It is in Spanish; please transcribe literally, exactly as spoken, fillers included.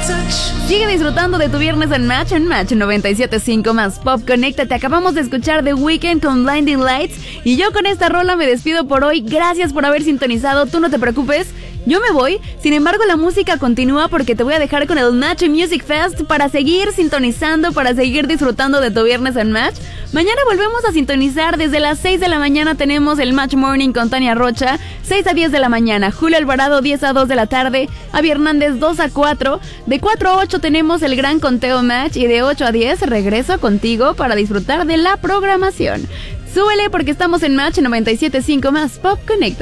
Sigue disfrutando de tu viernes en Match, en Match noventa y siete punto cinco más Pop. Conéctate, acabamos de escuchar The Weeknd con Blinding Lights y yo con esta rola me despido por hoy. Gracias por haber sintonizado, tú no te preocupes, yo me voy. Sin embargo, la música continúa porque te voy a dejar con el Match Music Fest para seguir sintonizando, para seguir disfrutando de tu viernes en Match. Mañana volvemos a sintonizar desde las seis de la mañana. Tenemos el Match Morning con Tania Rocha, seis a diez de la mañana. Julio Alvarado, diez a dos de la tarde. Avi Hernández, dos a cuatro. De cuatro a ocho tenemos el gran conteo Match y de ocho a diez regreso contigo para disfrutar de la programación. Súbele porque estamos en Match noventa y siete punto cinco más Pop. Conecta.